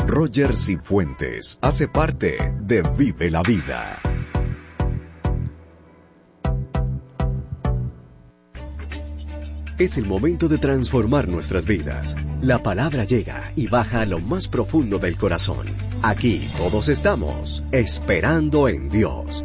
Roger Cifuentes hace parte de Vive la Vida. Es el momento de transformar nuestras vidas. La palabra llega y baja a lo más profundo del corazón. Aquí todos estamos esperando en Dios.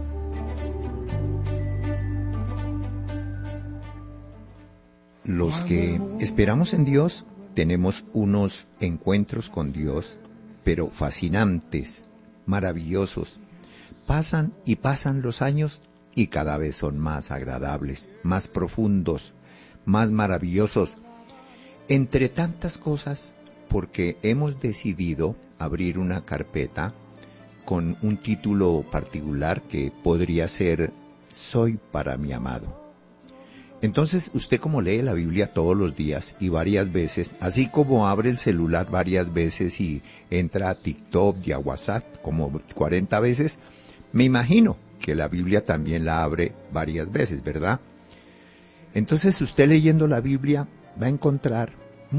Los que esperamos en Dios tenemos unos encuentros con Dios, pero fascinantes, maravillosos. Pasan y pasan los años y cada vez son más agradables, más profundos, más maravillosos. Entre tantas cosas, porque hemos decidido abrir una carpeta con un título particular que podría ser Soy para mi amado. Entonces, usted como lee la Biblia todos los días y varias veces, así como abre el celular varias veces y entra a TikTok y a WhatsApp como 40 veces, me imagino que la Biblia también la abre varias veces, ¿verdad? Entonces, usted leyendo la Biblia va a encontrar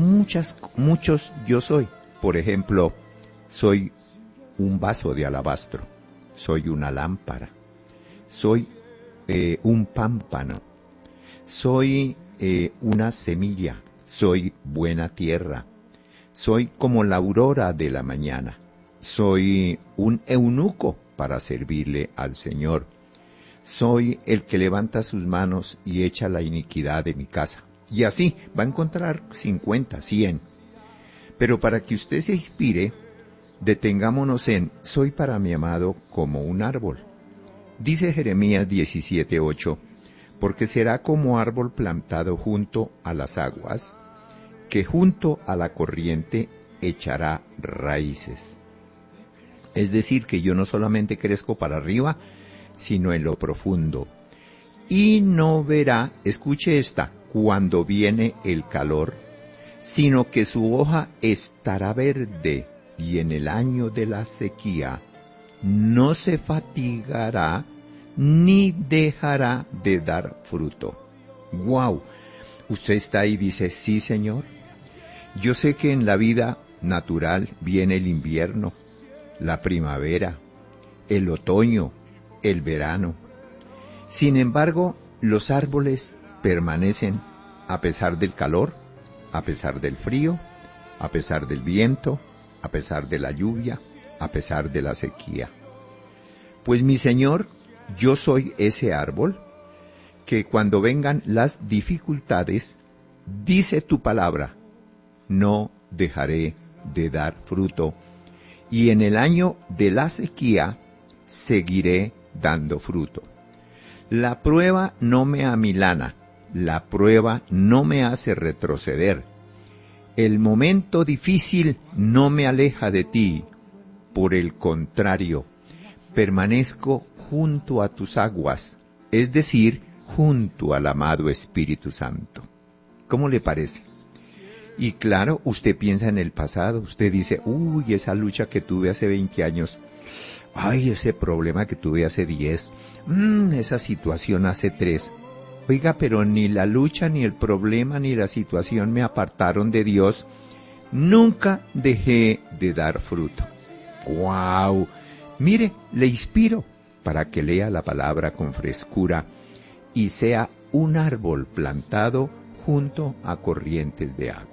muchos yo soy. Por ejemplo, soy un vaso de alabastro, soy una lámpara, soy un pámpano, soy una semilla, soy buena tierra, soy como la aurora de la mañana, soy un eunuco para servirle al Señor, soy el que levanta sus manos y echa la iniquidad de mi casa. Y así va a encontrar 50, 100. Pero para que usted se inspire, detengámonos en soy para mi amado como un árbol. Dice Jeremías 17:8, porque será como árbol plantado junto a las aguas, que junto a la corriente echará raíces. Es decir, que yo no solamente crezco para arriba, sino en lo profundo. Y no verá, escuche esta, cuando viene el calor, sino que su hoja estará verde, y en el año de la sequía no se fatigará, ni dejará de dar fruto. ¡Wow! Usted está ahí y dice, sí, Señor. Yo sé que en la vida natural viene el invierno, la primavera, el otoño, el verano. Sin embargo, los árboles permanecen a pesar del calor, a pesar del frío, a pesar del viento, a pesar de la lluvia, a pesar de la sequía. Pues mi Señor, yo soy ese árbol que cuando vengan las dificultades, dice tu palabra, no dejaré de dar fruto, y en el año de la sequía seguiré dando fruto. La prueba no me amilana, la prueba no me hace retroceder. El momento difícil no me aleja de ti, por el contrario, permanezco junto a tus aguas, es decir, junto al amado Espíritu Santo. ¿Cómo le parece? Y claro, usted piensa en el pasado, usted dice, uy, esa lucha que tuve hace 20 años, ay, ese problema que tuve hace 10, esa situación hace 3. Oiga, pero ni la lucha, ni el problema, ni la situación me apartaron de Dios. Nunca dejé de dar fruto. ¡Guau! Mire, le inspiro para que lea la palabra con frescura y sea un árbol plantado junto a corrientes de agua.